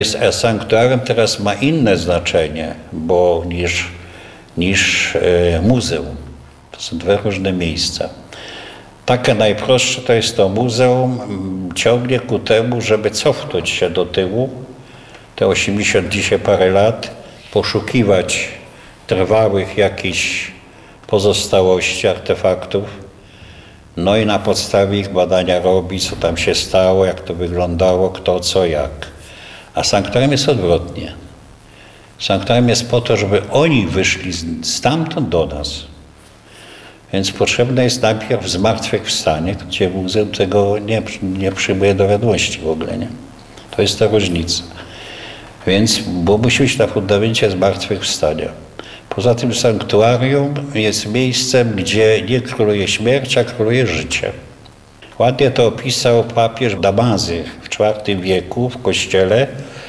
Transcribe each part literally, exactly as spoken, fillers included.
Sanktuarium teraz ma inne znaczenie, bo niż, niż e, muzeum. To są dwie różne miejsca. Takie najprostsze to jest to muzeum, ciągnie ku temu, żeby cofnąć się do tyłu, te osiemdziesiąt dzisiaj parę lat, poszukiwać trwałych jakichś pozostałości, artefaktów, no i na podstawie ich badania robić, co tam się stało, jak to wyglądało, kto, co, jak. A sanktuarium jest odwrotnie. Sanktuarium jest po to, żeby oni wyszli stamtąd do nas. Więc potrzebne jest najpierw zmartwychwstanie, gdzie muzeum tego nie, nie przyjmuje do wiadomości w ogóle. Nie? To jest ta różnica. Więc bo musi być na fundamencie zmartwychwstania. Poza tym sanktuarium jest miejscem, gdzie nie króluje śmierć, a króluje życie. Ładnie to opisał papież Damazy w czwartym wieku w kościele,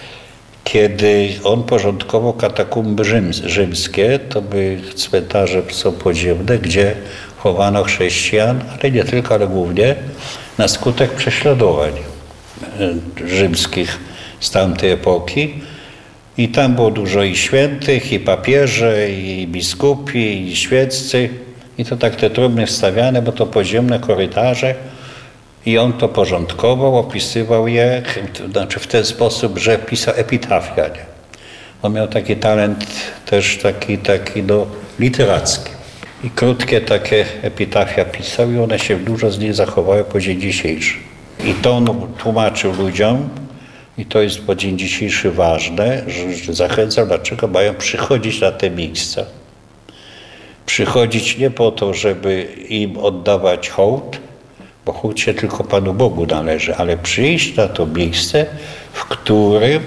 kiedy on porządkował katakumby rzymskie, to były cmentarze są podziemne, gdzie chowano chrześcijan, ale nie tylko, ale głównie na skutek prześladowań rzymskich z tamtej epoki. I tam było dużo i świętych, i papieże, i biskupi, i świeccy. I to tak te trumny wstawiane, bo to podziemne korytarze. I on to porządkował, opisywał je, znaczy w ten sposób, że pisał epitafia. Nie? On miał taki talent też taki, taki no, literacki. I krótkie takie epitafia pisał i one się dużo z nich zachowały po dzień dzisiejszy. I to on tłumaczył ludziom, i to jest po dzień dzisiejszy ważne, że, że zachęcał, dlaczego mają przychodzić na te miejsca. Przychodzić nie po to, żeby im oddawać hołd, bo hołd się tylko Panu Bogu należy, ale przyjść na to miejsce, w którym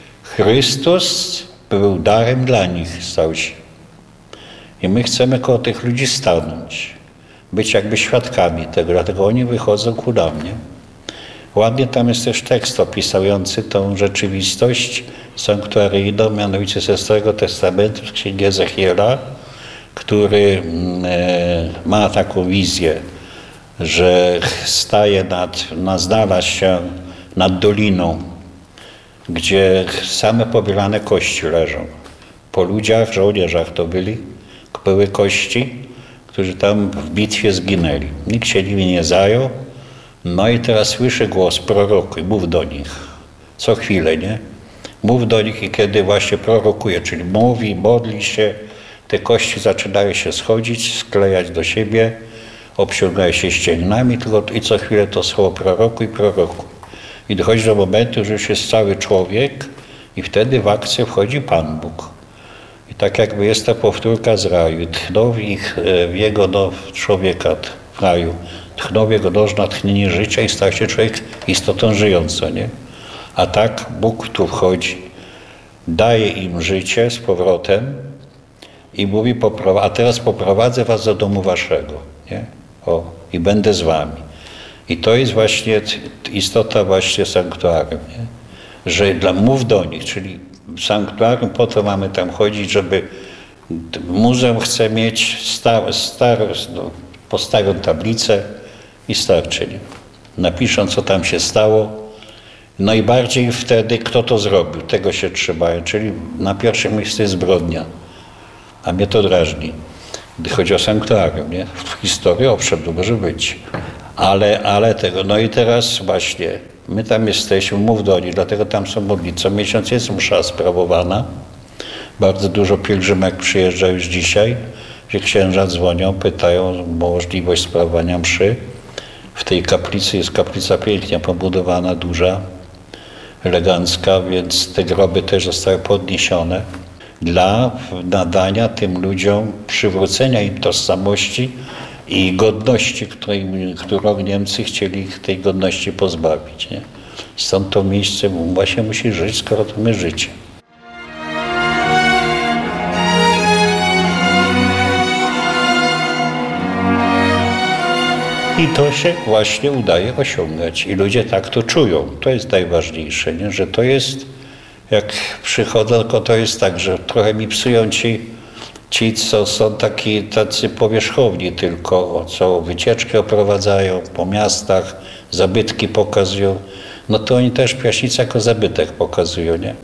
Chrystus był darem dla nich, stał się. I my chcemy koło tych ludzi stanąć, być jakby świadkami tego, dlatego oni wychodzą ku nam, nie? Ładnie tam jest też tekst opisujący tą rzeczywistość sanktuaryjną, mianowicie ze Starego Testamentu, z Księgi Ezechiela, który e, ma taką wizję, że staje nad, na, znalazł się nad doliną, gdzie same pobielane kości leżą. Po ludziach, żołnierzach to byli, były kości, którzy tam w bitwie zginęli. Nikt się nimi nie zajął. No i teraz słyszy głos, prorokuj, mów do nich. Co chwilę, nie? Mów do nich i kiedy właśnie prorokuje, czyli mówi, modli się, te kości zaczynają się schodzić, sklejać do siebie, obciągają się ścięgnami, tylko i co chwilę to słowo prorokuj, prorokuj. I dochodzi do momentu, że już jest cały człowiek i wtedy w akcję wchodzi Pan Bóg. I tak jakby jest ta powtórka z raju, tchnął w, ich, w jego no, człowieka w raju, tchnął w jego nożna tchnienie życia i stał się człowiek istotą żyjącą, nie? A tak Bóg tu wchodzi, daje im życie z powrotem i mówi, a teraz poprowadzę was do domu waszego, nie? O, i będę z wami. I to jest właśnie istota właśnie sanktuarium, nie? Że dla, mów do nich, czyli sanktuarium po to mamy tam chodzić, żeby muzeum chce mieć stałe, stare, no, postawią tablicę i starczy, nie? Napiszą, co tam się stało. No i bardziej wtedy, kto to zrobił, tego się trzymają, czyli na pierwszym miejscu jest zbrodnia, a mnie to drażni, gdy chodzi o sanktuarium, nie? W historii owszem, to może być, ale, ale tego, no i teraz właśnie, my tam jesteśmy, mów do nich, dlatego tam są modlitwy, co miesiąc jest msza sprawowana, bardzo dużo pielgrzymek przyjeżdża już dzisiaj, gdzie księża dzwonią, pytają o możliwość sprawowania mszy. W tej kaplicy jest kaplica pięknie pobudowana, duża, elegancka, więc te groby też zostały podniesione dla nadania tym ludziom, przywrócenia im tożsamości i godności, której, którą Niemcy chcieli ich tej godności pozbawić. Nie? Stąd to miejsce właśnie musi żyć, skoro to my życie. I to się właśnie udaje osiągać. I ludzie tak to czują. To jest najważniejsze, nie? Że to jest, jak przychodzą, tylko to jest tak, że trochę mi psują ci, ci co są taki, tacy powierzchowni tylko, co wycieczki oprowadzają po miastach, zabytki pokazują. no to oni też Piaśnicę jako zabytek pokazują, nie?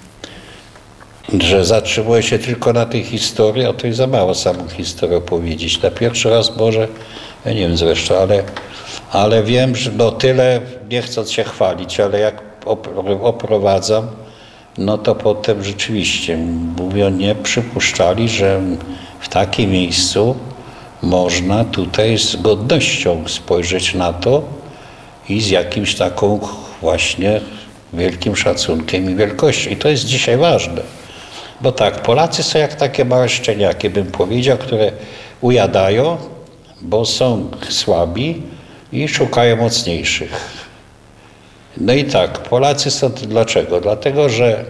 Że zatrzymuje się tylko na tej historii, a to jest za mało samą historię opowiedzieć. Na pierwszy raz może, ja nie wiem zresztą, ale, ale wiem, że no tyle, nie chcąc się chwalić, ale jak oprowadzam, no to potem rzeczywiście mówią, nie przypuszczali, że w takim miejscu można tutaj z godnością spojrzeć na to i z jakimś taką właśnie wielkim szacunkiem i wielkością. I to jest dzisiaj ważne. Bo tak, Polacy są jak takie małe szczeniaki, bym powiedział, które ujadają, bo są słabi i szukają mocniejszych. No i tak, Polacy są dlaczego? Dlatego, że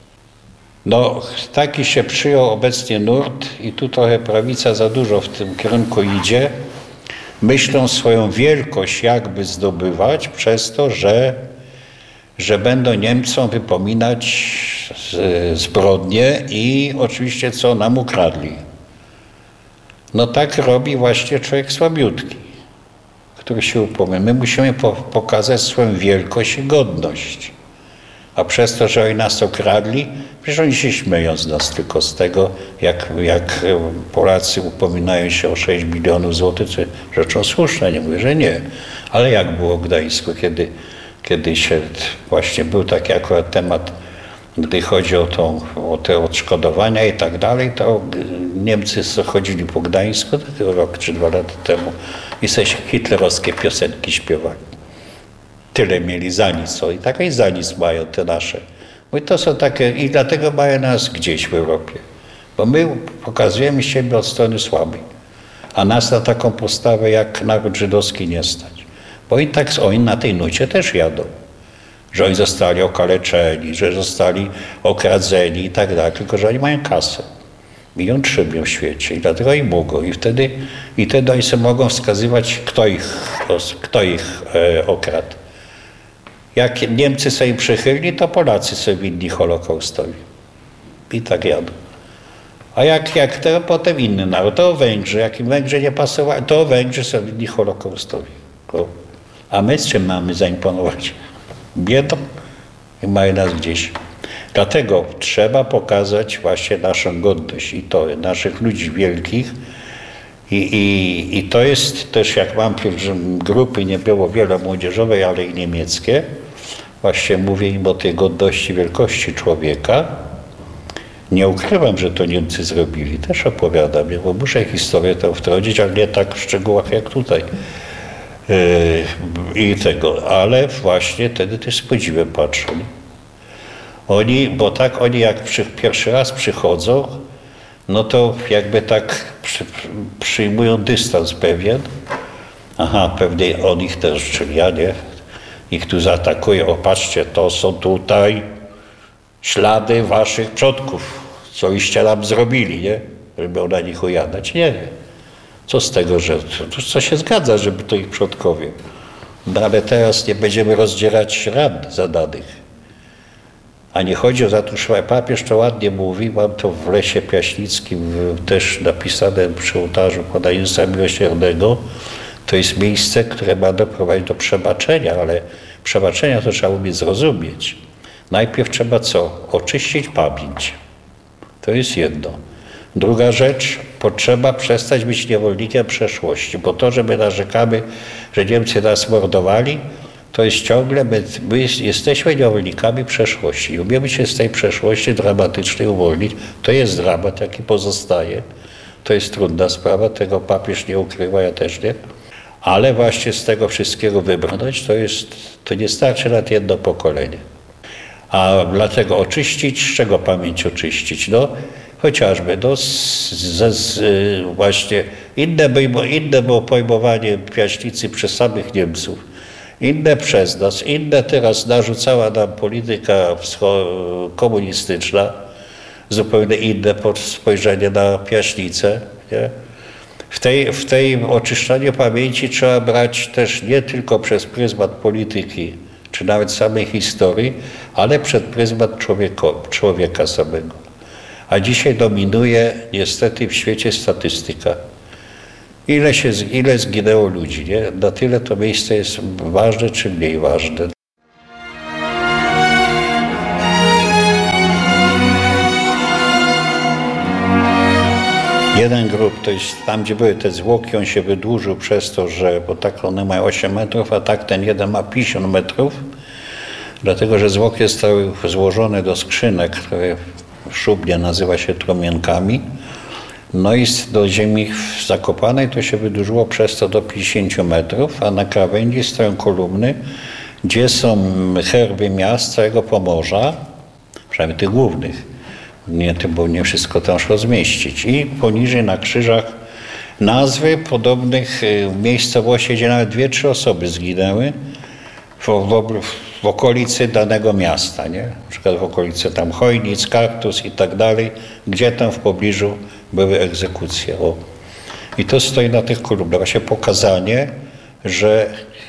no, taki się przyjął obecnie nurt i tu trochę prawica za dużo w tym kierunku idzie. Myślą swoją wielkość jakby zdobywać przez to, że, że będą Niemcom wypominać zbrodnie i oczywiście co nam ukradli. No tak robi właśnie człowiek słabiutki, który się upomina. My musimy po, pokazać swoją wielkość i godność. A przez to, że oni nas okradli, przecież oni się śmieją z nas tylko z tego, jak, jak Polacy upominają się o sześć milionów złotych, co rzeczą słuszna, nie mówię, że nie. Ale jak było w Gdańsku, kiedy, kiedy się właśnie był taki akurat temat, gdy chodzi o, tą, o te odszkodowania i tak dalej, to Niemcy chodzili po Gdańsku rok czy dwa lata temu i sobie hitlerowskie piosenki śpiewali. Tyle mieli za nic, i tak i za nic mają te nasze. Bo to są takie, i dlatego mają nas gdzieś w Europie. Bo my pokazujemy siebie od strony słabej. A nas na taką postawę jak naród żydowski nie stać. Bo oni tak, oni na tej nucie też jadą. Że oni zostali okaleczeni, że zostali okradzeni i tak dalej. Tylko że oni mają kasę. I ją trzymią w świecie. I dlatego i mogą. I wtedy, i wtedy oni sobie mogą wskazywać, kto ich, kto ich e, okradł. Jak Niemcy sobie przychylni, to Polacy sobie winni Holokaustowi. I tak jadą. A jak, jak to potem inny naród, to Węgrzy. Jak im Węgrzy nie pasowali, to Węgrzy sobie winni Holokaustowi. A my z czym mamy zaimponować? Biedą i mają nas gdzieś. Dlatego trzeba pokazać właśnie naszą godność i to naszych ludzi wielkich. I, i, i to jest też, jak mam grupy, nie było wiele młodzieżowej, ale i niemieckie, właśnie mówię im o tej godności, wielkości człowieka. Nie ukrywam, że to Niemcy zrobili, też opowiadam, bo muszę historię tę wtrącić, ale nie tak w szczegółach jak tutaj. Yy, I tego, ale właśnie wtedy też z podziwem patrzą. Oni, bo tak oni jak przy, pierwszy raz przychodzą, no to jakby tak przy, przyjmują dystans pewien. Aha, pewnie on ich też, czyli ja nie, ich tu zaatakuje, o patrzcie, to są tutaj ślady waszych przodków, co iście nam zrobili, nie? Żeby na nich ujadać. Nie, nie. Co z tego, że to, co się zgadza, żeby to ich przodkowie. No ale teraz nie będziemy rozdzierać ran zadanych. A nie chodzi o zatuszczenie. Papież to ładnie mówi, mam to w Lesie Piaśnickim też napisane przy ołtarzu Pana Jezusa Miłosiernego. To jest miejsce, które ma doprowadzić do przebaczenia, ale przebaczenia to trzeba umieć zrozumieć. Najpierw trzeba co? Oczyścić pamięć. To jest jedno. Druga rzecz, potrzeba przestać być niewolnikiem przeszłości, bo to, że my narzekamy, że Niemcy nas mordowali, to jest ciągle, my, my jesteśmy niewolnikami przeszłości i umiemy się z tej przeszłości dramatycznej uwolnić. To jest dramat, jaki pozostaje. To jest trudna sprawa, tego papież nie ukrywa, ja też nie. Ale właśnie z tego wszystkiego wybrnąć, to jest, to nie starczy na jedno pokolenie. A dlatego oczyścić, z czego pamięć oczyścić? No, chociażby no, z, z, z, właśnie inne, inne było pojmowanie Piaśnicy przez samych Niemców. Inne przez nas, inne teraz narzucała nam polityka komunistyczna, zupełnie inne spojrzenie na Piaśnicę. Nie? W tej, w tej oczyszczaniu pamięci trzeba brać też nie tylko przez pryzmat polityki, czy nawet samej historii, ale przez pryzmat człowieka, człowieka samego. A dzisiaj dominuje niestety w świecie statystyka. Ile, się, ile zginęło ludzi, nie? Na tyle to miejsce jest ważne czy mniej ważne. Jeden grób, to jest tam, gdzie były te zwłoki, on się wydłużył przez to, że, bo tak one mają osiem metrów, a tak ten jeden ma pięćdziesiąt metrów, dlatego, że zwłoki zostały złożone do skrzynek, które w Szubnie nazywa się trumienkami. No i do ziemi zakopanej to się wydłużyło przez to do pięćdziesięciu metrów, a na krawędzi stoją kolumny, gdzie są herby miast całego Pomorza, przynajmniej tych głównych, nie, bo nie wszystko tam szło zmieścić. I poniżej na krzyżach nazwy podobnych miejscowości, gdzie nawet dwie, trzy osoby zginęły w, w, w okolicy danego miasta, nie? Na przykład w okolicy tam Chojnic, Kartus i tak dalej, gdzie tam w pobliżu były egzekucje. O. I to stoi na tych kolumnach. Właśnie pokazanie, że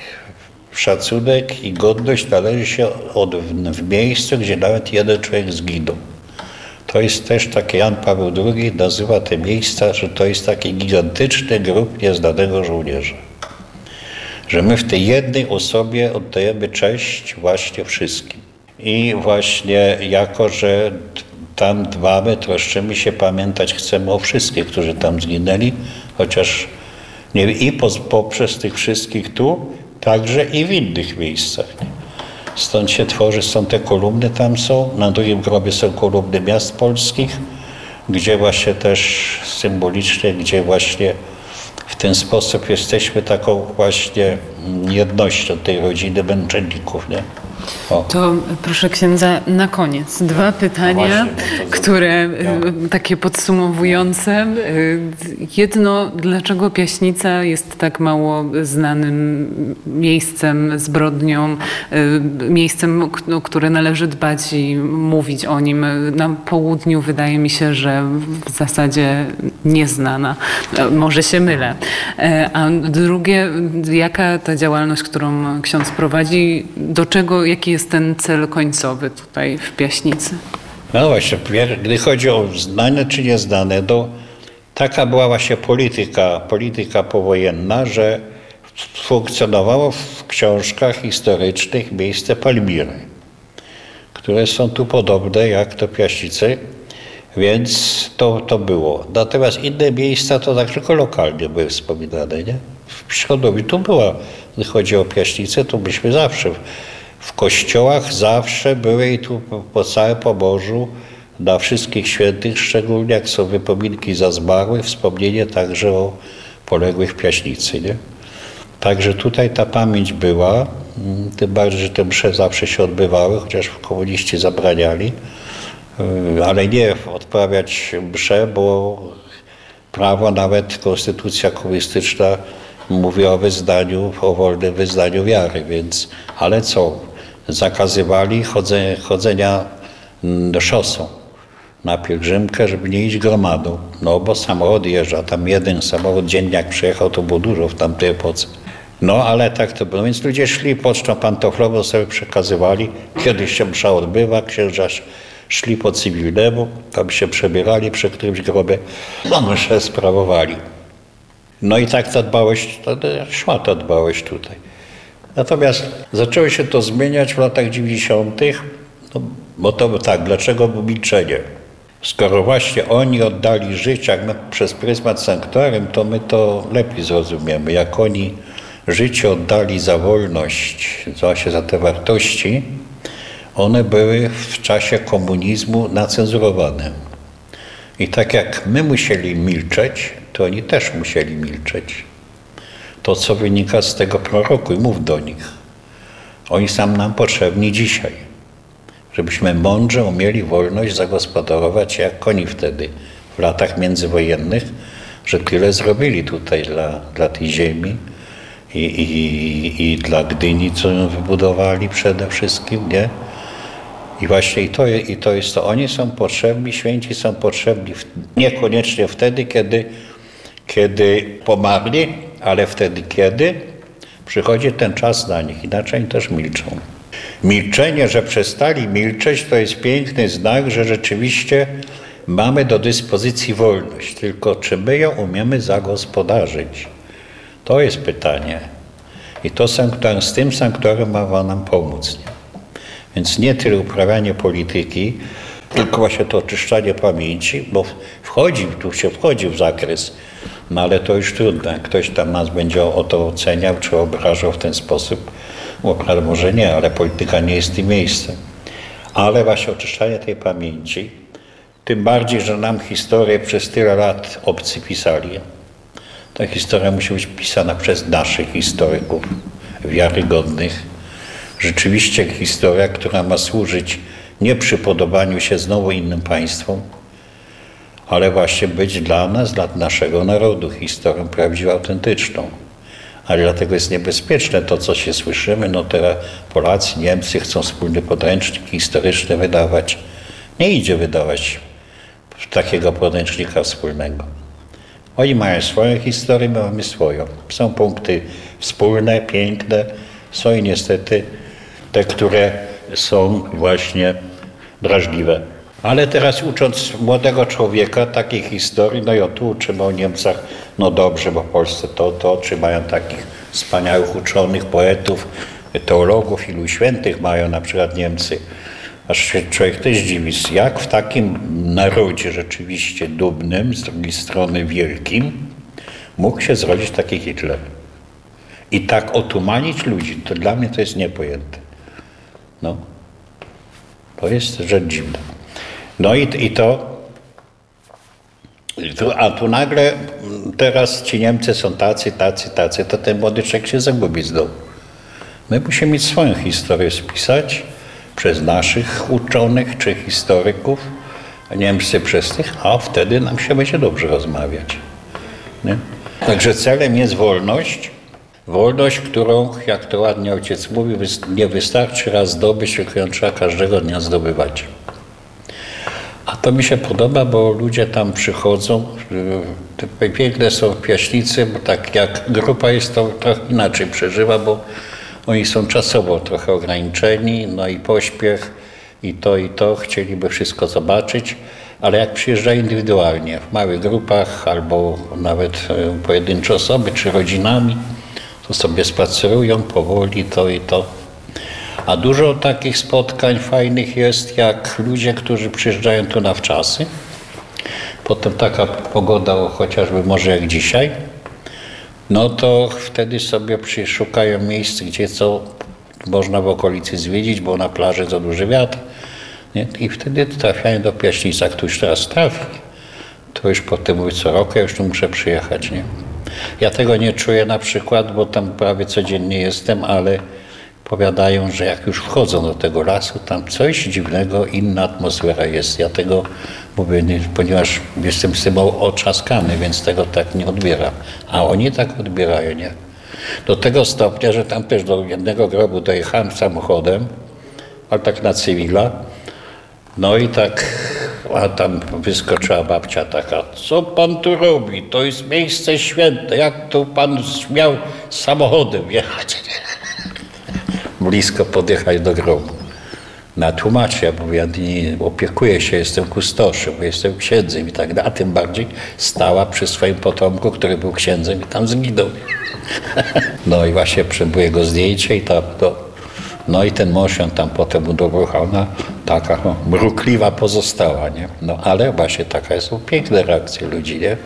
szacunek i godność należy się od, w miejscu, gdzie nawet jeden człowiek zginął. To jest też takie, Jan Paweł drugi nazywa te miejsca, że to jest taki gigantyczny grób nieznanego żołnierza. Że my w tej jednej osobie oddajemy cześć właśnie wszystkim. I właśnie jako, że tam dbamy, troszczymy się, pamiętać chcemy o wszystkich, którzy tam zginęli, chociaż nie, i po, poprzez tych wszystkich tu, także i w innych miejscach. Nie? Stąd się tworzy, stąd te kolumny tam są. Na drugim grobie są kolumny miast polskich, gdzie właśnie też symbolicznie, gdzie właśnie w ten sposób jesteśmy taką właśnie jednością tej rodziny męczenników, nie? O. To proszę księdza na koniec dwa pytania, no właśnie, które no. takie podsumowujące. Jedno, dlaczego Piaśnica jest tak mało znanym miejscem, zbrodnią, miejscem, o które należy dbać i mówić o nim. Na południu wydaje mi się, że w zasadzie nieznana. Może się mylę. A drugie, jaka ta działalność, którą ksiądz prowadzi, do czego, jaki jest ten cel końcowy tutaj w Piaśnicy? No właśnie, gdy chodzi o znane czy nieznane, to taka była właśnie polityka, polityka powojenna, że funkcjonowało w książkach historycznych miejsce Palmiry, które są tu podobne jak do Piaśnicy, więc to, to było. Natomiast inne miejsca to tak tylko lokalnie były wspominane, nie? W Środowi tu była, gdy chodzi o Piaśnicę, to byśmy zawsze w kościołach zawsze były i tu po, po całym Pomorzu na wszystkich świętych, szczególnie jak są wypominki za zmarłych, wspomnienie także o poległych w Piaśnicy, nie? Także tutaj ta pamięć była, tym bardziej, że te msze zawsze się odbywały, chociaż komuniści zabraniali, ale nie odprawiać msze, bo prawo, nawet konstytucja komunistyczna mówi o wyznaniu, o wolnym wyznaniu wiary, więc, ale co? Zakazywali chodzenia, chodzenia szosą na pielgrzymkę, żeby nie iść gromadą. No bo samochód jeżdża, tam jeden samochód dziennie jak przyjechał, to było dużo w tamtej epoce. No ale tak to było, więc ludzie szli pocztą pantoflową, sobie przekazywali. Kiedyś się msza odbywa, księża szli po cywilnemu, tam się przebierali przy którymś grobie, no mszę sprawowali. No i tak ta dbałość, to szła ta dbałość tutaj. Natomiast zaczęło się to zmieniać w latach dziewięćdziesiątych, no, bo to tak, dlaczego milczenie? Skoro właśnie oni oddali życie, jak my przez pryzmat sanktuarium, to my to lepiej zrozumiemy. Jak oni życie oddali za wolność, właśnie za te wartości, one były w czasie komunizmu nacenzurowane. I tak jak my musieli milczeć, to oni też musieli milczeć. To, co wynika z tego proroku i mów do nich. Oni są nam potrzebni dzisiaj. Żebyśmy mądrze umieli wolność zagospodarować jak oni wtedy, w latach międzywojennych, że tyle zrobili tutaj dla, dla tej ziemi i, i, i dla Gdyni, co ją wybudowali przede wszystkim, nie? I właśnie i to, i to jest to. Oni są potrzebni, święci są potrzebni w, niekoniecznie wtedy, kiedy, kiedy pomarli, ale wtedy, kiedy przychodzi ten czas na nich. Inaczej oni też milczą. Milczenie, że przestali milczeć, to jest piękny znak, że rzeczywiście mamy do dyspozycji wolność. Tylko czy my ją umiemy zagospodarzyć? To jest pytanie. I to sanktuarium, z tym sanktuarium ma nam pomóc. Nie? Więc nie tyle uprawianie polityki, Tylko właśnie to oczyszczanie pamięci, bo wchodzi, tu się wchodzi w zakres, no ale to już trudno. Jak ktoś tam nas będzie o to oceniał, czy obrażał w ten sposób, bo może nie, ale polityka nie jest tym miejscem. Ale właśnie oczyszczanie tej pamięci, tym bardziej, że nam historię przez tyle lat obcy pisali. Ta historia musi być pisana przez naszych historyków, wiarygodnych. Rzeczywiście historia, która ma służyć nie przypodobaniu się znowu innym państwom, ale właśnie być dla nas, dla naszego narodu historią prawdziwie autentyczną. Ale dlatego jest niebezpieczne to, co się słyszymy. No teraz Polacy, Niemcy chcą wspólny podręcznik historyczny wydawać. Nie idzie wydawać takiego podręcznika wspólnego. Oni mają swoją historię, my mamy swoją. Są punkty wspólne, piękne, są i niestety te, które są właśnie drażliwe. Ale teraz ucząc młodego człowieka takiej historii, no i o tu uczymy o Niemcach, no dobrze, bo w Polsce to, to, czy mają takich wspaniałych uczonych, poetów, teologów, ilu świętych mają na przykład Niemcy. Aż się człowiek też dziwi, jak w takim narodzie rzeczywiście dumnym, z drugiej strony wielkim, mógł się zrodzić taki Hitler. I tak otumanić ludzi, to dla mnie to jest niepojęte. No, to jest rzecz dziwna. No i, i to, a tu nagle teraz ci Niemcy są tacy, tacy, tacy, to ten młody człowiek się zagubi z domu. My musimy mieć swoją historię spisać przez naszych uczonych czy historyków, a Niemcy przez tych, a wtedy nam się będzie dobrze rozmawiać. Nie? Także celem jest wolność. Wolność, którą, jak to ładnie ojciec mówi, nie wystarczy raz zdobyć, tylko ją trzeba każdego dnia zdobywać. A to mi się podoba, bo ludzie tam przychodzą, piękne są w Piaśnicy, bo tak jak grupa jest, to trochę inaczej przeżywa, bo oni są czasowo trochę ograniczeni, no i pośpiech, i to, i to, chcieliby wszystko zobaczyć, ale jak przyjeżdżają indywidualnie, w małych grupach, albo nawet pojedyncze osoby, czy rodzinami, to sobie spacerują powoli, to i to. A dużo takich spotkań fajnych jest, jak ludzie, którzy przyjeżdżają tu na wczasy. Potem taka pogoda, chociażby może jak dzisiaj, no to wtedy sobie szukają miejsc, gdzie co można w okolicy zwiedzić, bo na plaży za duży wiatr. Nie? I wtedy trafiają do Piaśnica, kto już teraz trafi. To już potem mówi, co roku ja już tu muszę przyjechać. Nie? Ja tego nie czuję na przykład, bo tam prawie codziennie jestem, ale powiadają, że jak już wchodzą do tego lasu, tam coś dziwnego, inna atmosfera jest. Ja tego mówię, ponieważ jestem z tym oczaskany, więc tego tak nie odbieram. A oni tak odbierają, nie? Do tego stopnia, że tam też do jednego grobu dojechałem samochodem, ale tak na cywila. No i tak, a tam wyskoczyła babcia taka, co pan tu robi? To jest miejsce święte, jak tu pan śmiał samochodem jechać? Blisko podjechać do grobu. Na tłumaczę, bo ja nie opiekuję się, jestem kustoszem, bo jestem księdzem i tak dalej, a tym bardziej stała przy swoim potomku, który był księdzem i tam zginął. No i właśnie było jego zdjęcie i tam to, no i ten mąż ją tam potem udobruchał, ona taka no, mrukliwa pozostała, nie? No ale właśnie taka są piękne reakcje ludzi, nie?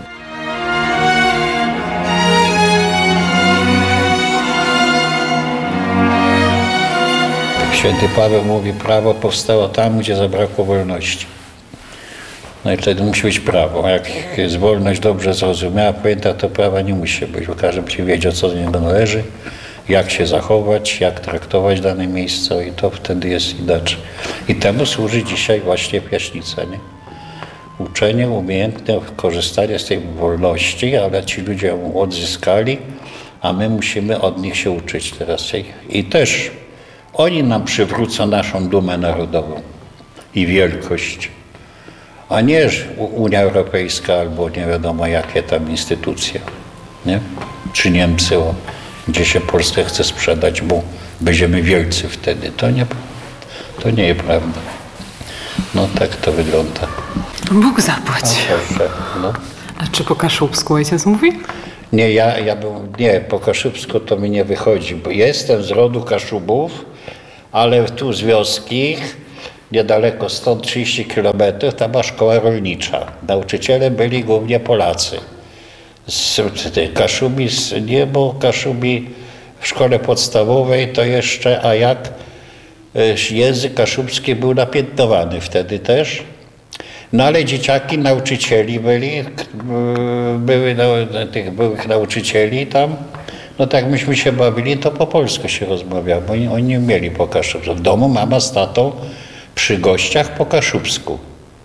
Święty Paweł mówi, prawo powstało tam, gdzie zabrakło wolności. No i wtedy musi być prawo. A jak jest wolność dobrze zrozumiała, pojęta, to prawa nie musi być, bo każdy będzie wiedział, co do niego należy, jak się zachować, jak traktować dane miejsce i to wtedy jest inaczej. I temu służy dzisiaj właśnie Piaśnica, nie? Uczenie, umiejętne korzystanie z tej wolności, ale ci ludzie ją odzyskali, a my musimy od nich się uczyć teraz. I też oni nam przywrócą naszą dumę narodową i wielkość, a nie Unia Europejska albo nie wiadomo jakie tam instytucje, nie? Czy Niemcy, o, gdzie się Polskę chce sprzedać, bo będziemy wielcy wtedy. To nie, to nie jest prawda. No tak to wygląda. Bóg zapłać. No, proszę, no. A czy po kaszubsku ojciec mówi? Nie, ja, ja bym, nie, po kaszubsku to mi nie wychodzi, bo jestem z rodu Kaszubów, ale tu z wioski niedaleko stąd trzydzieści kilometrów, tam była szkoła rolnicza. Nauczyciele byli głównie Polacy. Z Kaszubi, z, nie, bo Kaszubi w szkole podstawowej to jeszcze, a jak język kaszubski był napiętnowany wtedy też. No ale dzieciaki nauczycieli byli, były no, tych byłych nauczycieli tam. No tak myśmy się bawili, to po polsku się rozmawiało, bo oni, oni nie umieli po kaszubsku. W domu mama z tatą przy gościach po kaszubsku.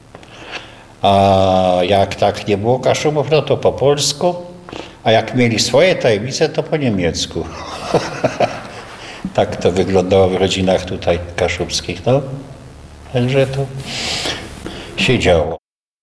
A jak tak nie było Kaszubów, no to po polsku, a jak mieli swoje tajemnice, to po niemiecku. Tak to wyglądało w rodzinach tutaj kaszubskich, no. Także to się działo.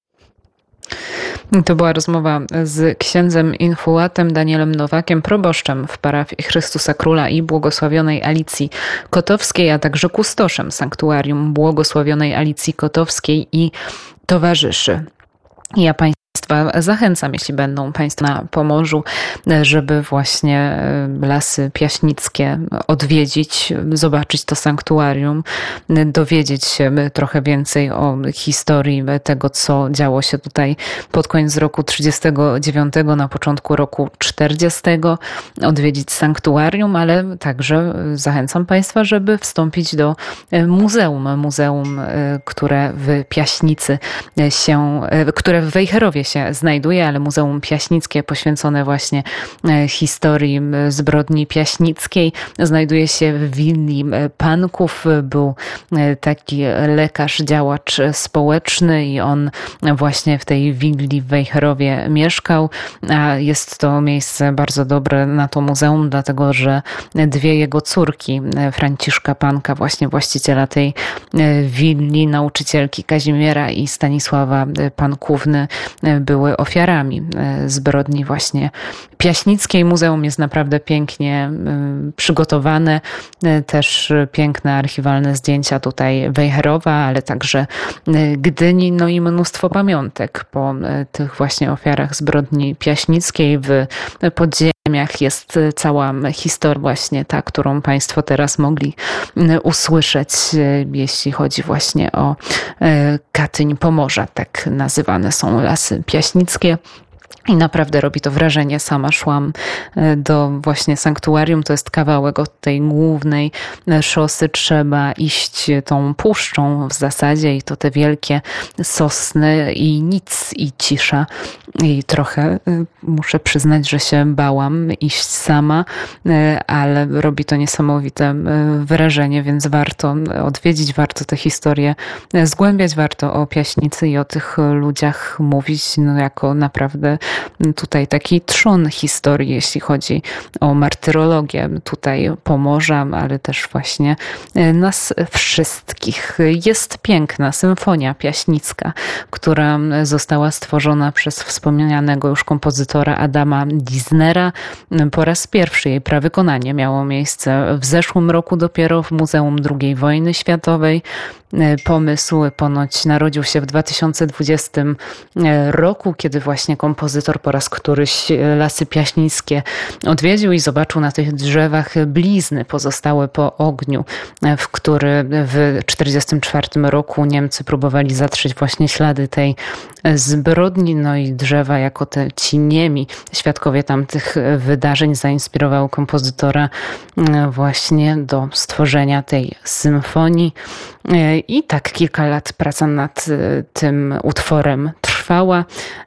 To była rozmowa z księdzem infułatem Danielem Nowakiem, proboszczem w parafii Chrystusa Króla i Błogosławionej Alicji Kotowskiej, a także kustoszem sanktuarium Błogosławionej Alicji Kotowskiej i towarzyszy. Ja Państwa zachęcam, jeśli będą Państwo na Pomorzu, żeby właśnie Lasy Piaśnickie odwiedzić, zobaczyć to sanktuarium, dowiedzieć się trochę więcej o historii tego, co działo się tutaj pod koniec roku trzydziestego dziewiątego, na początku roku czterdziestego, odwiedzić sanktuarium, ale także zachęcam Państwa, żeby wstąpić do muzeum, muzeum, które w Piaśnicy się, które w Wejherowie się znajduje, ale Muzeum Piaśnickie poświęcone właśnie historii zbrodni piaśnickiej znajduje się w willi Panków. Był taki lekarz, działacz społeczny i on właśnie w tej willi w Wejherowie mieszkał, a jest to miejsce bardzo dobre na to muzeum, dlatego że dwie jego córki, Franciszka Panka, właśnie właściciela tej willi, nauczycielki Kazimiera i Stanisława Pankówny, były ofiarami zbrodni właśnie piaśnickiej. Muzeum jest naprawdę pięknie przygotowane. Też piękne archiwalne zdjęcia tutaj Wejherowa, ale także Gdyni, no i mnóstwo pamiątek po tych właśnie ofiarach zbrodni piaśnickiej. W podziemiach jest cała historia właśnie ta, którą Państwo teraz mogli usłyszeć, jeśli chodzi właśnie o Katyń Pomorza. Tak nazywane są Lasy Piaśnickie. I naprawdę robi to wrażenie. Sama szłam do właśnie sanktuarium. To jest kawałek od tej głównej szosy. Trzeba iść tą puszczą w zasadzie i to te wielkie sosny i nic i cisza. I trochę muszę przyznać, że się bałam iść sama, ale robi to niesamowite wrażenie, więc warto odwiedzić, warto tę historię zgłębiać, warto o Piaśnicy i o tych ludziach mówić, no jako naprawdę tutaj taki trzon historii, jeśli chodzi o martyrologię tutaj Pomorza, ale też właśnie nas wszystkich. Jest piękna symfonia piaśnicka, która została stworzona przez wspomnianego już kompozytora Adama Diznera. Po raz pierwszy jej prawykonanie miało miejsce w zeszłym roku dopiero w Muzeum drugiej Wojny Światowej. Pomysł ponoć narodził się w dwa tysiące dwudziestym roku, kiedy właśnie kompozytor po raz któryś Lasy Piaśnickie odwiedził i zobaczył na tych drzewach blizny pozostałe po ogniu, w który w tysiąc dziewięćset czterdziestym czwartym roku Niemcy próbowali zatrzeć właśnie ślady tej zbrodni. No i drzewa jako te ci niemi świadkowie tamtych wydarzeń zainspirowały kompozytora właśnie do stworzenia tej symfonii. I tak kilka lat praca nad tym utworem trwała,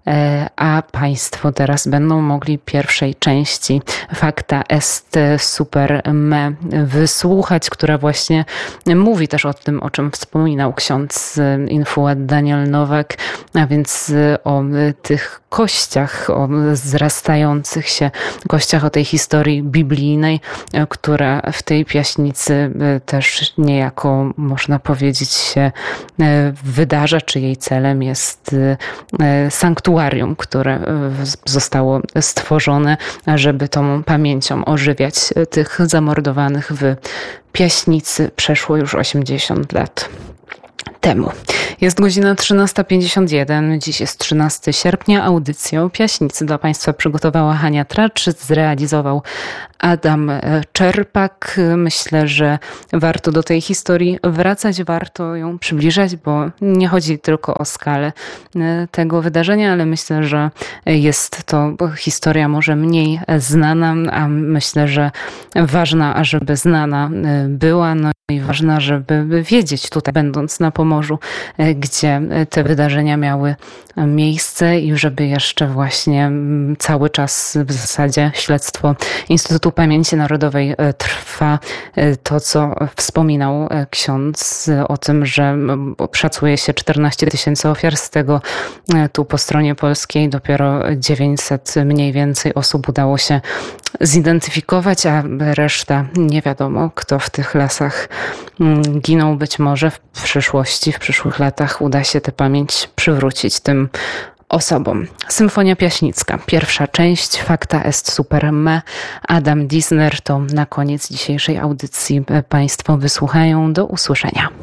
a Państwo teraz będą mogli pierwszej części Facta est super me wysłuchać, która właśnie mówi też o tym, o czym wspominał ksiądz infułat Daniel Nowak, a więc o tych kościach, o zrastających się kościach, o tej historii biblijnej, która w tej Piaśnicy też niejako, można powiedzieć, się wydarza, czy jej celem jest sanktuarium, które zostało stworzone, żeby tą pamięcią ożywiać tych zamordowanych w Piaśnicy. Przeszło już osiemdziesiąt lat. temu. Jest godzina trzynasta pięćdziesiąt jeden, dziś jest trzynastego sierpnia. Audycję o Piaśnicy dla Państwa przygotowała Hania Tracz, zrealizował Adam Czerpak. Myślę, że warto do tej historii wracać, warto ją przybliżać, bo nie chodzi tylko o skalę tego wydarzenia, ale myślę, że jest to historia może mniej znana, a myślę, że ważna, ażeby znana była, no i ważna, żeby wiedzieć tutaj, będąc na Pomorzu, gdzie te wydarzenia miały miejsce i żeby jeszcze właśnie cały czas w zasadzie śledztwo Instytutu Pamięci Narodowej trwa. To, co wspominał ksiądz o tym, że szacuje się czternaście tysięcy ofiar, z tego tu po stronie polskiej dopiero dziewięćset mniej więcej osób udało się zidentyfikować, a reszta nie wiadomo, kto w tych lasach ginął. Być może w przyszłości, w przyszłych latach uda się tę pamięć przywrócić tym osobom. Symfonia Piaśnicka, pierwsza część, Facta est super me. Adam Disner to na koniec dzisiejszej audycji Państwo wysłuchają. Do usłyszenia.